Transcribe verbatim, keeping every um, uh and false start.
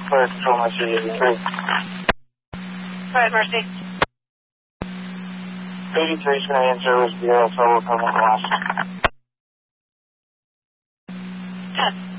Fire Control, Mercy eighty-three. Go ahead, Mercy. eighty-three, is going to answer with zero trouble coming lost. ten.